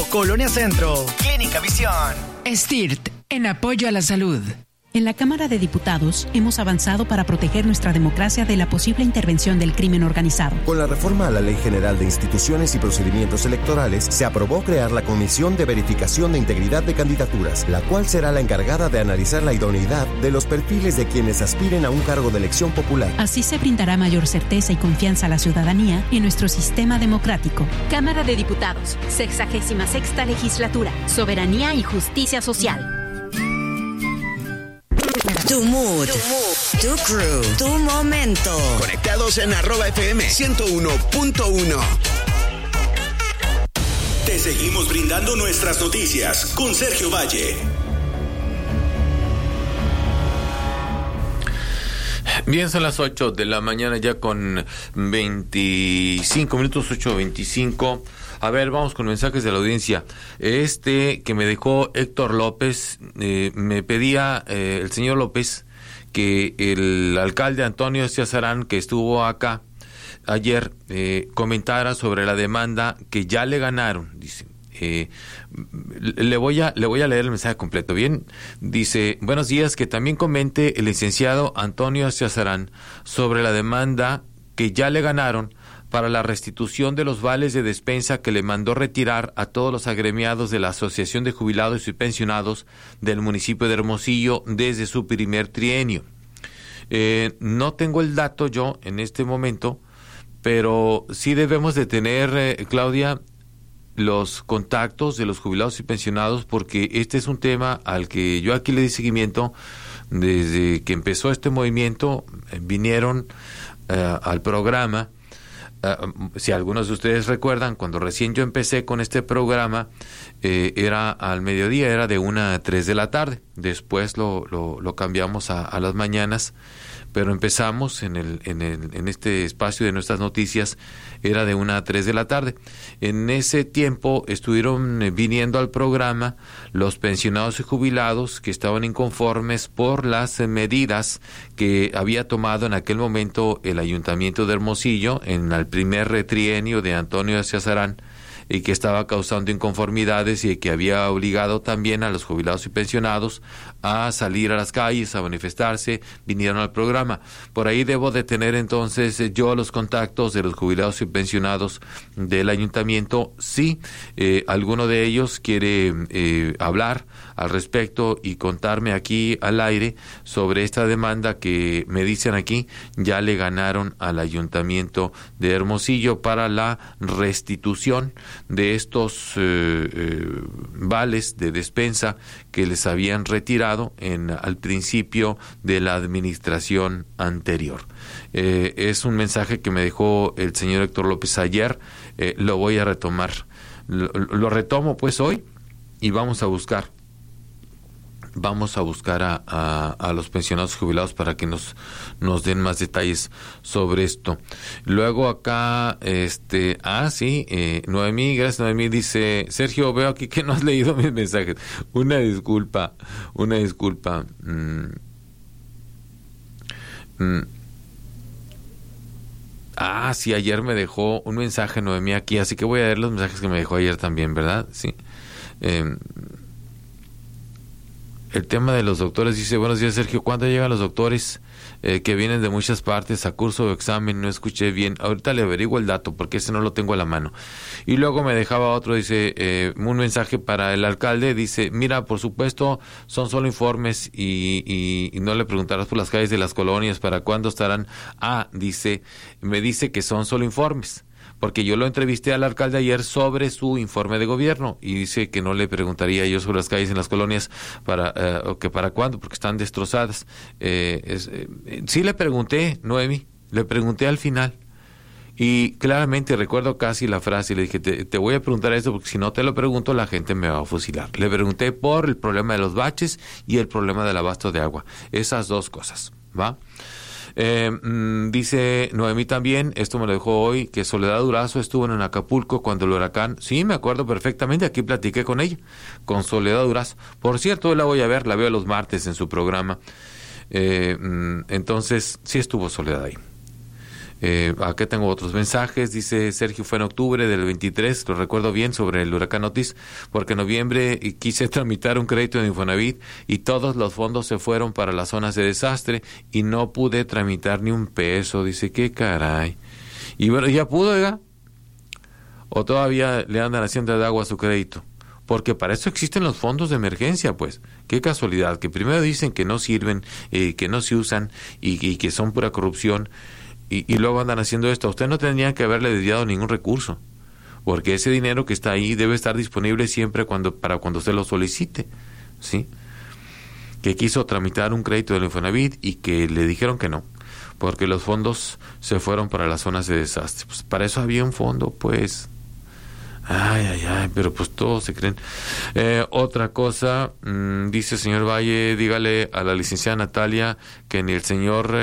Colonia Centro. Clínica Visión. STIRT, en apoyo a la salud. En la Cámara de Diputados hemos avanzado para proteger nuestra democracia de la posible intervención del crimen organizado. Con la reforma a la Ley General de Instituciones y Procedimientos Electorales, se aprobó crear la Comisión de Verificación de Integridad de Candidaturas, la cual será la encargada de analizar la idoneidad de los perfiles de quienes aspiren a un cargo de elección popular. Así se brindará mayor certeza y confianza a la ciudadanía en nuestro sistema democrático. Cámara de Diputados, 66ª Legislatura, Soberanía y Justicia Social. Tu mood, tu crew, tu momento. Conectados en @FM 101.1. Te seguimos brindando nuestras noticias con Sergio Valle. Bien, son las 8 de la mañana ya con 25 minutos, 8:25. A ver, vamos con mensajes de la audiencia. Que me dejó Héctor López, me pedía el señor López que el alcalde Antonio Ciazarán, que estuvo acá ayer, comentara sobre la demanda que ya le ganaron, dice. Le voy a leer el mensaje completo. Bien, dice: buenos días, que también comente el licenciado Antonio Ciazarán sobre la demanda que ya le ganaron para la restitución de los vales de despensa que le mandó retirar a todos los agremiados de la Asociación de Jubilados y Pensionados del municipio de Hermosillo desde su primer trienio. No tengo el dato yo en este momento, pero sí debemos de tener, Claudia, los contactos de los jubilados y pensionados, porque este es un tema al que yo aquí le di seguimiento desde que empezó este movimiento. Vinieron al programa. Si algunos de ustedes recuerdan, cuando recién yo empecé con este programa, era al mediodía, era de 1 a 3 de la tarde. Después lo cambiamos a las mañanas, pero empezamos en este espacio de nuestras noticias, era de 1 a 3 de la tarde. En ese tiempo estuvieron viniendo al programa los pensionados y jubilados que estaban inconformes por las medidas que había tomado en aquel momento el Ayuntamiento de Hermosillo en el primer trienio de Antonio Ciazarán, y que estaba causando inconformidades y que había obligado también a los jubilados y pensionados a salir a las calles, a manifestarse. Vinieron al programa. Por ahí debo de tener entonces yo los contactos de los jubilados y pensionados del ayuntamiento. Sí, alguno de ellos quiere hablar al respecto y contarme aquí al aire sobre esta demanda que me dicen aquí ya le ganaron al ayuntamiento de Hermosillo para la restitución de estos vales de despensa que les habían retirado al principio de la administración anterior. Es un mensaje que me dejó el señor Héctor López ayer. Lo voy a retomar. Lo retomo pues hoy y vamos a buscar a los pensionados jubilados para que nos den más detalles sobre esto. Luego acá, Noemí, gracias Noemí, dice: Sergio, veo aquí que no has leído mis mensajes. Una disculpa. Sí, ayer me dejó un mensaje Noemí aquí, así que voy a leer los mensajes que me dejó ayer también, ¿verdad? Sí. El tema de los doctores, dice: buenos días Sergio, ¿cuándo llegan los doctores que vienen de muchas partes a curso o examen? No escuché bien, ahorita le averiguo el dato porque ese no lo tengo a la mano. Y luego me dejaba otro, dice, un mensaje para el alcalde, dice: mira, por supuesto son solo informes y no le preguntarás por las calles de las colonias para cuándo estarán. Me dice que son solo informes, porque yo lo entrevisté al alcalde ayer sobre su informe de gobierno y dice que no le preguntaría yo sobre las calles en las colonias para cuándo, porque están destrozadas. Sí le pregunté, Noemi, le pregunté al final y claramente recuerdo casi la frase, le dije: te voy a preguntar esto porque si no te lo pregunto la gente me va a fusilar. Le pregunté por el problema de los baches y el problema del abasto de agua, esas dos cosas, ¿va? Dice Noemí también, esto me lo dejó hoy, que Soledad Durazo estuvo en Acapulco cuando el huracán. Sí, me acuerdo perfectamente, aquí platiqué con ella, con Soledad Durazo. Por cierto, hoy la voy a ver, la veo los martes en su programa. Entonces, sí estuvo Soledad ahí. Aquí tengo otros mensajes. Dice Sergio, fue en octubre del 23, lo recuerdo bien, sobre el huracán Otis, porque en noviembre quise tramitar un crédito de Infonavit y todos los fondos se fueron para las zonas de desastre y no pude tramitar ni un peso. Dice, qué caray. Y bueno, ¿ya pudo, oiga? ¿O todavía le andan haciendo de agua a su crédito? Porque para eso existen los fondos de emergencia, pues. Qué casualidad, que primero dicen que no sirven, que no se usan y que son pura corrupción. Y luego andan haciendo esto. Usted no tendría que haberle desviado ningún recurso, porque ese dinero que está ahí debe estar disponible siempre para cuando usted lo solicite, ¿sí? Que quiso tramitar un crédito del Infonavit y que le dijeron que no, porque los fondos se fueron para las zonas de desastre. Pues para eso había un fondo, pues. Ay, pero pues todos se creen. Otra cosa, dice el señor Valle, dígale a la licenciada Natalia que ni el señor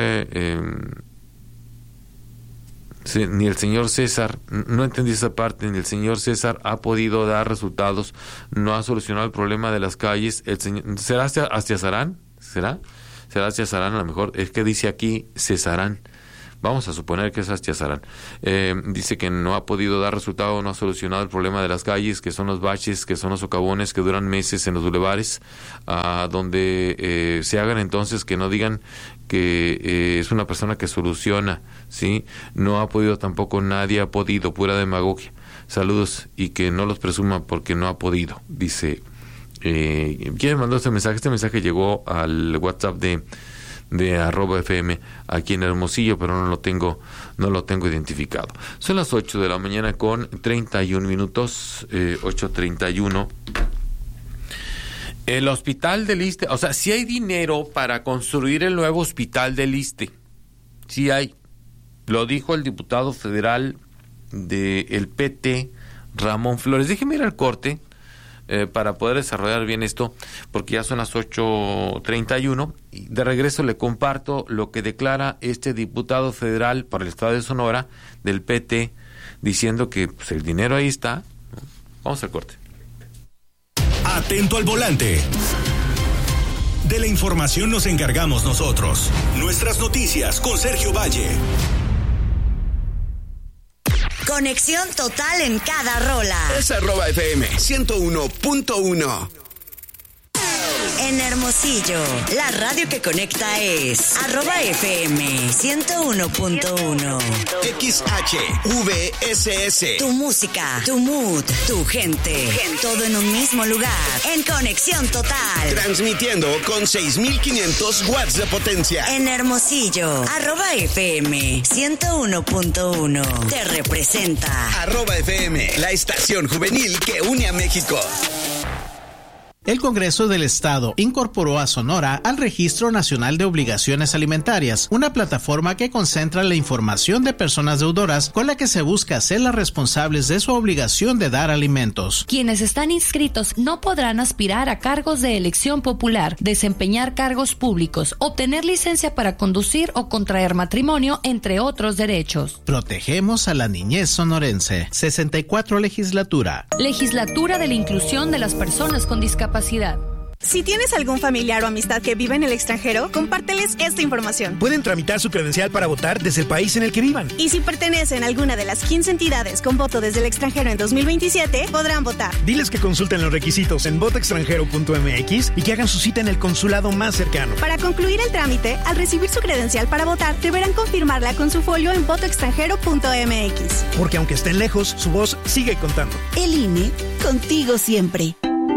César, no entendí esa parte, ni el señor César ha podido dar resultados, no ha solucionado el problema de las calles. El señor, ¿será Astiazarán? ¿Será Astiazarán? A lo mejor es que dice aquí Cesarán. Vamos a suponer que es Astiazarán. Dice que no ha podido dar resultado, no ha solucionado el problema de las calles, que son los baches, que son los socavones que duran meses en los bulevares, donde se hagan entonces, que no digan que es una persona que soluciona, ¿sí? No ha podido tampoco, nadie ha podido, pura demagogia. Saludos, y que no los presuma porque no ha podido, dice. ¿Quién mandó este mensaje? Este mensaje llegó al WhatsApp de @FM aquí en Hermosillo, pero no lo tengo identificado. Son las 8 de la mañana con 31 minutos, 8:31. El hospital del Iste, o sea, sí hay dinero para construir el nuevo hospital del Iste. Sí hay. Lo dijo el diputado federal del PT, Ramón Flores. Déjeme ir al corte para poder desarrollar bien esto, porque ya son las 8:31. Y de regreso le comparto lo que declara este diputado federal por el estado de Sonora del PT, diciendo que pues, el dinero ahí está. Vamos al corte. Atento al volante. De la información nos encargamos nosotros. Nuestras noticias con Sergio Valle. Conexión total en cada rola. Es @FM 101.1. En Hermosillo, la radio que conecta es @FM 101.1. XHVSS. Tu música, tu mood, tu gente. Todo en un mismo lugar. En Conexión Total. Transmitiendo con 6,500 watts de potencia. En Hermosillo, @FM 101.1. Te representa. @FM, la estación juvenil que une a México. El Congreso del Estado incorporó a Sonora al Registro Nacional de Obligaciones Alimentarias, una plataforma que concentra la información de personas deudoras con la que se busca hacerlas responsables de su obligación de dar alimentos. Quienes están inscritos no podrán aspirar a cargos de elección popular, desempeñar cargos públicos, obtener licencia para conducir o contraer matrimonio, entre otros derechos. Protegemos a la niñez sonorense. 64 Legislatura. Legislatura de la Inclusión de las Personas con Discapacidad. Si tienes algún familiar o amistad que vive en el extranjero, compárteles esta información. Pueden tramitar su credencial para votar desde el país en el que vivan. Y si pertenecen a alguna de las 15 entidades con voto desde el extranjero en 2027, podrán votar. Diles que consulten los requisitos en votoextranjero.mx y que hagan su cita en el consulado más cercano. Para concluir el trámite, al recibir su credencial para votar, deberán confirmarla con su folio en votoextranjero.mx. Porque aunque estén lejos, su voz sigue contando. El INE, contigo siempre.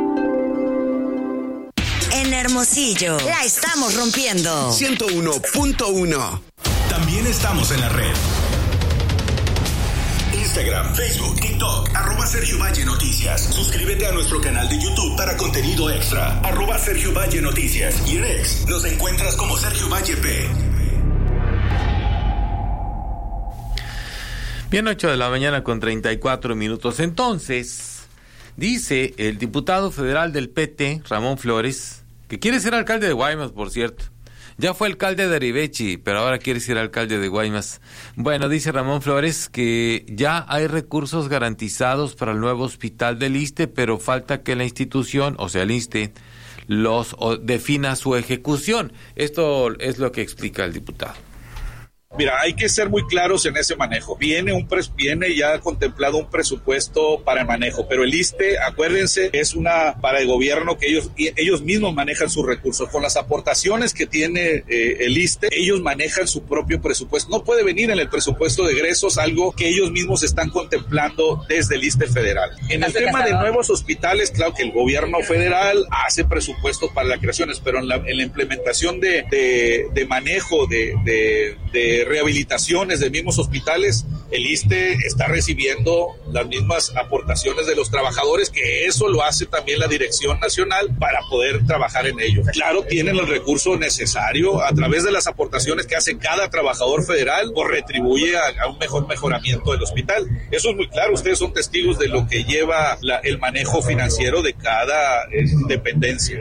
En Hermosillo, la estamos rompiendo. 101.1. También estamos en la red. Instagram, Facebook, TikTok, @Sergio Valle Noticias. Suscríbete a nuestro canal de YouTube para contenido extra. @Sergio Valle Noticias. Y en X nos encuentras como Sergio Valle P. Bien, 8 de la mañana con 34 minutos. Entonces, dice el diputado federal del PT, Ramón Flores, que quiere ser alcalde de Guaymas, por cierto. Ya fue alcalde de Arivechi, pero ahora quiere ser alcalde de Guaymas. Bueno, dice Ramón Flores que ya hay recursos garantizados para el nuevo hospital del Iste, pero falta que la institución, o sea, el Iste, defina su ejecución. Esto es lo que explica el diputado. Mira, hay que ser muy claros en ese manejo. Viene ya contemplado un presupuesto para el manejo, pero el ISSSTE, acuérdense, es para el gobierno que ellos mismos manejan sus recursos. Con las aportaciones que tiene el ISSSTE, ellos manejan su propio presupuesto. No puede venir en el presupuesto de egresos algo que ellos mismos están contemplando desde el ISSSTE federal. En el tema de nuevos hospitales, claro que el gobierno federal hace presupuestos para las creaciones, pero en la implementación de manejo de rehabilitaciones de mismos hospitales, el ISSSTE está recibiendo las mismas aportaciones de los trabajadores, que eso lo hace también la Dirección Nacional para poder trabajar en ello. Claro, tienen el recurso necesario a través de las aportaciones que hace cada trabajador federal, o retribuye a un mejor mejoramiento del hospital. Eso es muy claro, ustedes son testigos de lo que lleva el manejo financiero de cada dependencia.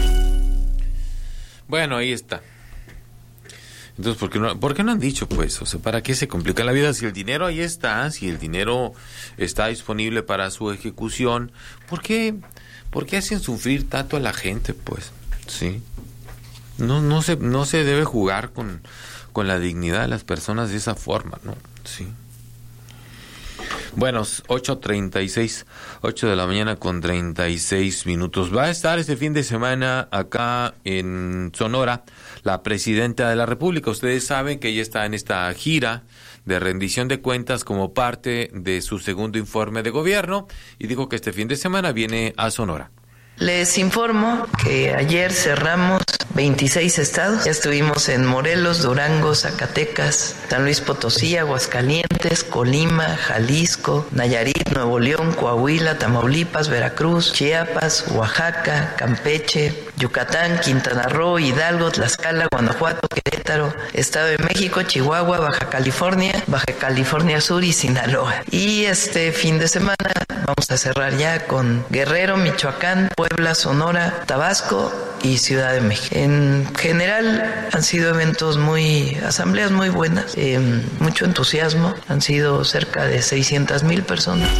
Bueno, ahí está. Entonces, ¿por qué no han dicho, pues? O sea, ¿para qué se complica la vida? Si el dinero ahí está, si el dinero está disponible para su ejecución, ¿por qué hacen sufrir tanto a la gente, pues? Sí. No se debe jugar con la dignidad de las personas de esa forma, ¿no? Sí. Bueno, 8:36, 8 de la mañana con 36 minutos. Va a estar este fin de semana acá en Sonora la presidenta de la República. Ustedes saben que ella está en esta gira de rendición de cuentas como parte de su segundo informe de gobierno y dijo que este fin de semana viene a Sonora. Les informo que ayer cerramos 26 estados. Ya estuvimos en Morelos, Durango, Zacatecas, San Luis Potosí, Aguascalientes, Colima, Jalisco, Nayarit, Nuevo León, Coahuila, Tamaulipas, Veracruz, Chiapas, Oaxaca, Campeche, Yucatán, Quintana Roo, Hidalgo, Tlaxcala, Guanajuato, Querétaro, Estado de México, Chihuahua, Baja California Sur y Sinaloa. Y este fin de semana vamos a cerrar ya con Guerrero, Michoacán, Puebla, Sonora, Tabasco y Ciudad de México. En general han sido asambleas muy buenas, mucho entusiasmo, han sido cerca de 600,000 personas.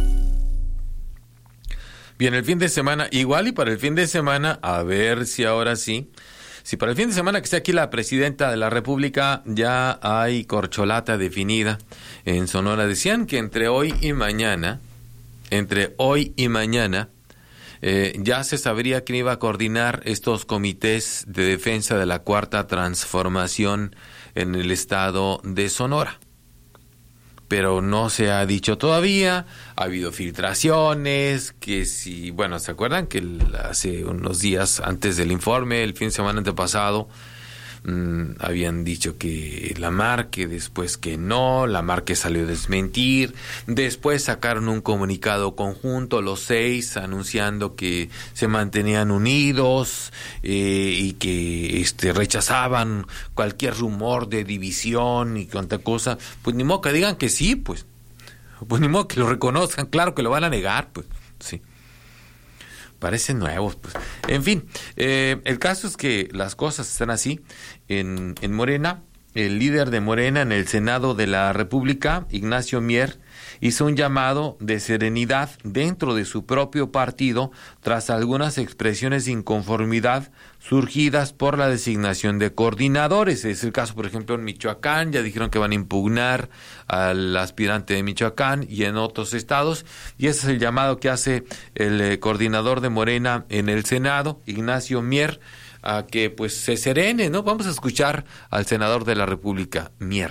Bien, el fin de semana, igual y para el fin de semana, a ver si ahora sí, si para el fin de semana que esté aquí la presidenta de la República ya hay corcholata definida en Sonora. Decían que entre hoy y mañana, ya se sabría quién iba a coordinar estos comités de defensa de la Cuarta Transformación en el estado de Sonora. Pero no se ha dicho todavía, ha habido filtraciones, que si, bueno, ¿se acuerdan que hace unos días antes del informe, el fin de semana antepasado, habían dicho que la Marque, después que no, la Marque salió a desmentir, después sacaron un comunicado conjunto, los 6, anunciando que se mantenían unidos y que rechazaban cualquier rumor de división y cuanta cosa. Pues ni modo que digan que sí, pues ni modo que lo reconozcan, claro que lo van a negar, pues sí. Parecen nuevos, pues. En fin, el caso es que las cosas están así. En Morena, el líder de Morena en el Senado de la República, Ignacio Mier, hizo un llamado de serenidad dentro de su propio partido tras algunas expresiones de inconformidad surgidas por la designación de coordinadores. Es el caso, por ejemplo, en Michoacán, ya dijeron que van a impugnar al aspirante de Michoacán y en otros estados, y ese es el llamado que hace el coordinador de Morena en el Senado, Ignacio Mier, a que pues se serene, ¿no? Vamos a escuchar al senador de la República, Mier.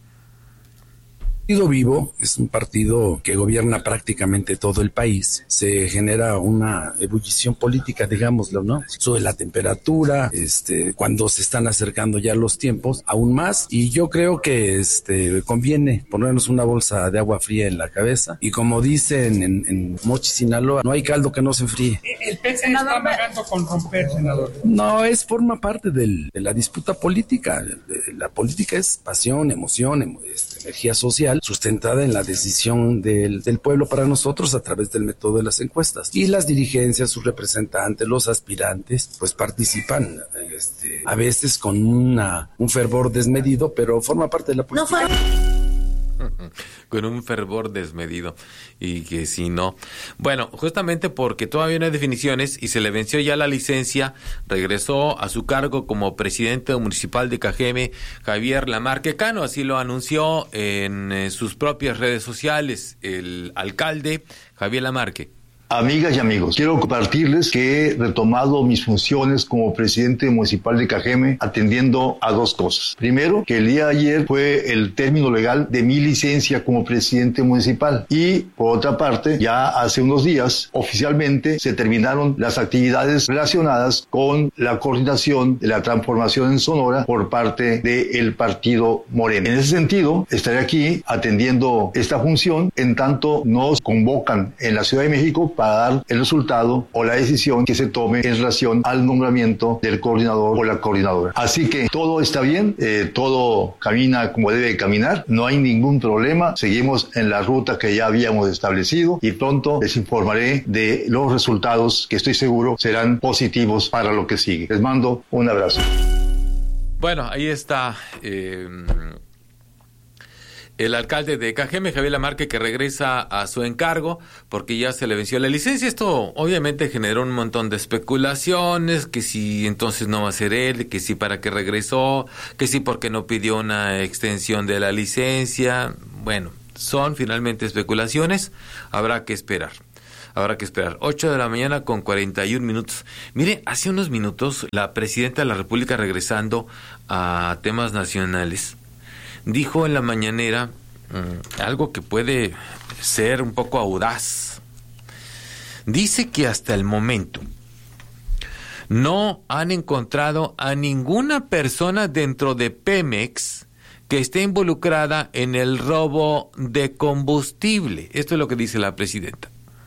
Partido Vivo es un partido que gobierna prácticamente todo el país. Se genera una ebullición política, digámoslo, ¿no? Sube la temperatura, cuando se están acercando ya los tiempos, aún más. Y yo creo que conviene ponernos una bolsa de agua fría en la cabeza. Y como dicen en Mochi, Sinaloa, no hay caldo que no se enfríe. ¿El PC está amagando con romper, senador? No, forma parte de la disputa política. La política es pasión, emoción, energía social, sustentada en la decisión del pueblo para nosotros a través del método de las encuestas. Y las dirigencias, sus representantes, los aspirantes, pues participan a veces con un fervor desmedido, pero forma parte de la política. con un fervor desmedido, y que si no, bueno, justamente porque todavía no hay definiciones y se le venció ya la licencia, regresó a su cargo como presidente municipal de Cajeme Javier Lamarque Cano, así lo anunció en sus propias redes sociales el alcalde Javier Lamarque. Amigas y amigos, quiero compartirles que he retomado mis funciones como presidente municipal de Cajeme atendiendo a dos cosas. Primero, que el día de ayer fue el término legal de mi licencia como presidente municipal y, por otra parte, ya hace unos días oficialmente se terminaron las actividades relacionadas con la coordinación de la transformación en Sonora por parte del partido Morena. En ese sentido, estaré aquí atendiendo esta función en tanto nos convocan en la Ciudad de México para dar el resultado o la decisión que se tome en relación al nombramiento del coordinador o la coordinadora. Así que todo está bien, todo camina como debe caminar, no hay ningún problema, seguimos en la ruta que ya habíamos establecido y pronto les informaré de los resultados que estoy seguro serán positivos para lo que sigue. Les mando un abrazo. Bueno, ahí está el alcalde de Cajeme, Javier Lamarque, que regresa a su encargo porque ya se le venció la licencia. Esto obviamente generó un montón de especulaciones, que si entonces no va a ser él, que si para qué regresó, que si porque no pidió una extensión de la licencia. Bueno, son finalmente especulaciones, habrá que esperar. 8 de la mañana con 41 minutos. Mire, hace unos minutos la presidenta de la República, regresando a temas nacionales, dijo en la mañanera algo que puede ser un poco audaz. Dice que hasta el momento no han encontrado a ninguna persona dentro de Pemex que esté involucrada en el robo de combustible. Esto es lo que dice la presidenta.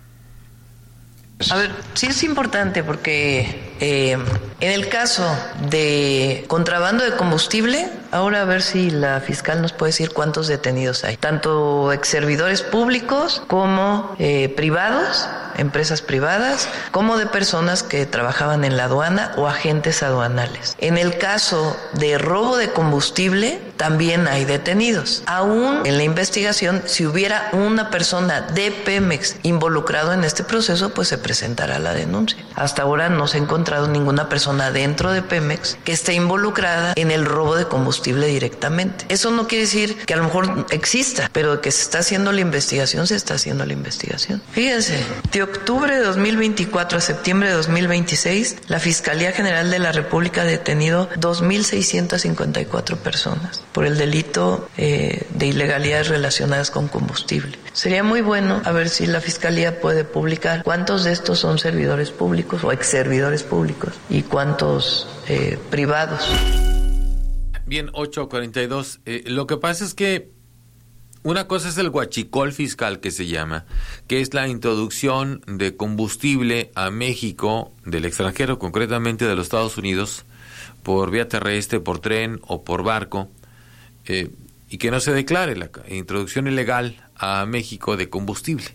A ver, sí es importante porque en el caso de contrabando de combustible, ahora a ver si la fiscal nos puede decir cuántos detenidos hay, tanto exservidores públicos como privados, empresas privadas, como de personas que trabajaban en la aduana o agentes aduanales. En el caso de robo de combustible, también hay detenidos. Aún en la investigación, si hubiera una persona de Pemex involucrado en este proceso, pues se presentará la denuncia. Hasta ahora no se ha encontrado ninguna persona dentro de Pemex que esté involucrada en el robo de combustible directamente. Eso no quiere decir que a lo mejor exista, pero que se está haciendo la investigación, se está haciendo la investigación. Fíjense, de octubre de 2024 a septiembre de 2026, la Fiscalía General de la República ha detenido 2.654 personas por el delito de ilegalidades relacionadas con combustible. Sería muy bueno a ver si la Fiscalía puede publicar cuántos de estos son servidores públicos o exservidores públicos y cuántos privados. Bien, 8:42. Lo que pasa es que una cosa es el huachicol fiscal, que se llama, que es la introducción de combustible a México del extranjero, concretamente de los Estados Unidos, por vía terrestre, por tren o por barco, y que no se declare la introducción ilegal a México de combustible.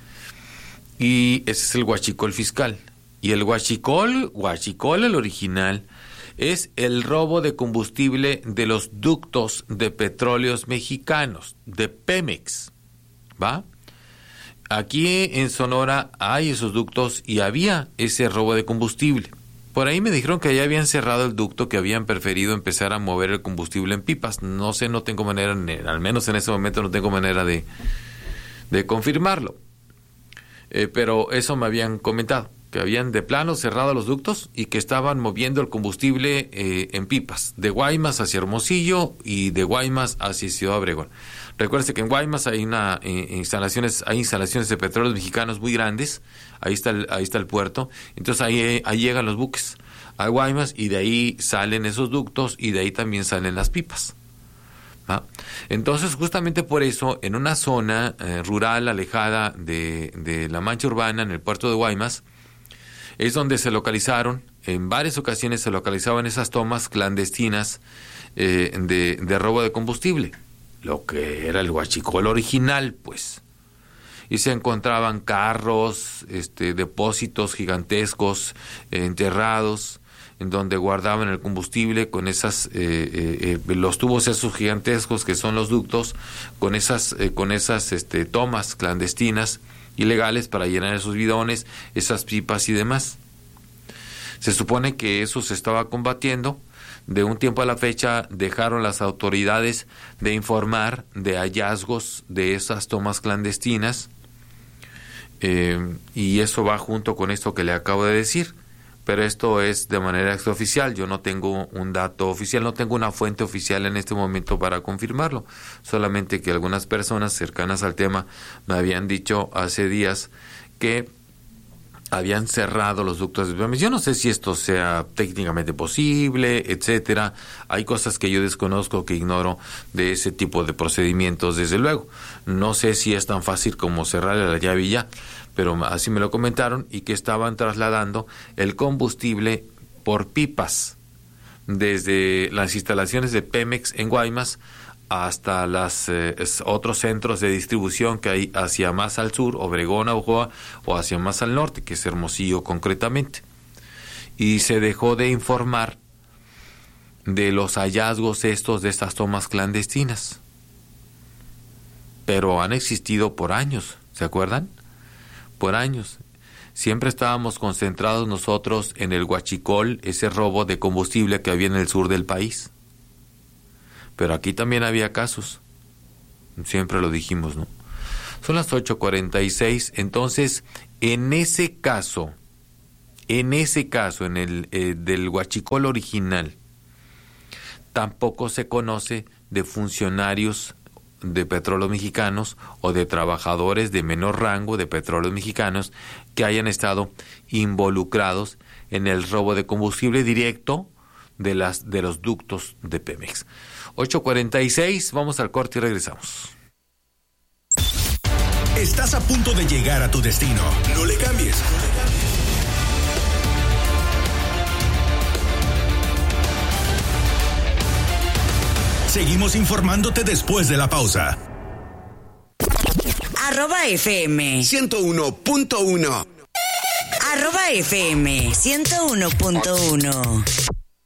Y ese es el huachicol fiscal. Y el huachicol, el original, es el robo de combustible de los ductos de petróleos mexicanos, de Pemex, ¿va? Aquí en Sonora hay esos ductos y había ese robo de combustible. Por ahí me dijeron que ya habían cerrado el ducto, que habían preferido empezar a mover el combustible en pipas. No sé, no tengo manera, al menos en ese momento no tengo manera de confirmarlo. Pero eso me habían comentado, que habían de plano cerrado los ductos y que estaban moviendo el combustible en pipas, de Guaymas hacia Hermosillo y de Guaymas hacia Ciudad Obregón. Recuérdense que en Guaymas hay instalaciones de petróleos mexicanos muy grandes, ahí está el puerto, entonces ahí llegan los buques a Guaymas y de ahí salen esos ductos y de ahí también salen las pipas. ¿Ah? Entonces, justamente por eso, en una zona rural alejada de la mancha urbana, en el puerto de Guaymas, es donde se localizaron, en varias ocasiones se localizaban esas tomas clandestinas de robo de combustible, lo que era el huachicol original, pues. Y se encontraban carros, depósitos gigantescos enterrados, en donde guardaban el combustible con esas los tubos esos gigantescos que son los ductos, con esas tomas clandestinas ilegales para llenar esos bidones, esas pipas y demás. Se supone que eso se estaba combatiendo. De un tiempo a la fecha dejaron las autoridades de informar de hallazgos de esas tomas clandestinas, y eso va junto con esto que le acabo de decir, pero esto es de manera extraoficial. Yo no tengo un dato oficial, no tengo una fuente oficial en este momento para confirmarlo, solamente que algunas personas cercanas al tema me habían dicho hace días que habían cerrado los ductos de Pemex. Yo no sé si esto sea técnicamente posible, etcétera. Hay cosas que yo desconozco, que ignoro de ese tipo de procedimientos, desde luego. No sé si es tan fácil como cerrarle la llave y ya, pero así me lo comentaron, y que estaban trasladando el combustible por pipas desde las instalaciones de Pemex en Guaymas hasta los otros centros de distribución que hay hacia más al sur, Obregón, Ojoa, o hacia más al norte, que es Hermosillo concretamente. Y se dejó de informar de los hallazgos estos de estas tomas clandestinas. Pero han existido por años, ¿se acuerdan? Por años. Siempre estábamos concentrados nosotros en el huachicol, ese robo de combustible que había en el sur del país. Pero aquí también había casos, siempre lo dijimos, ¿no? Son las 8:46, entonces, en ese caso, en el del huachicol original, tampoco se conoce de funcionarios de Petróleos Mexicanos o de trabajadores de menor rango de Petróleos Mexicanos que hayan estado involucrados en el robo de combustible directo de los ductos de Pemex. 8:46, vamos al corte y regresamos. Estás a punto de llegar a tu destino. No le cambies. Seguimos informándote después de la pausa. @FM 101.1. @FM 101.1.